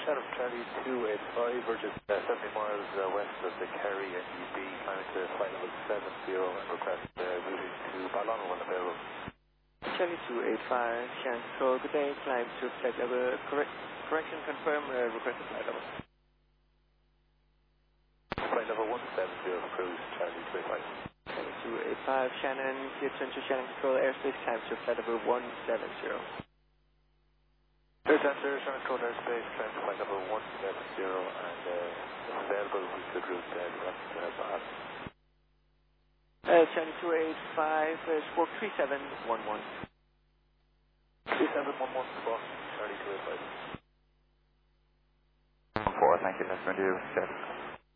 Shannon, Charlie 285, we're just 70 miles west of the Kerry NUB, climbing to flight level 70 and request routing to Ballon when available. Charlie 285, Shannon Control, good day, climb to flight level, correction confirm, request flight level. Flight level 170, cruise Charlie 285. Charlie 285, Shannon, clear turn to Shannon Control, airspace, climb to flight level 170. Clear center, Shannon Control airspace, climb to flight level 170 and if available we could route direct to Bath. Shannon 285, squawk 3711. 3711 Boston, Charlie 285. 4, thank you, let's renew, check.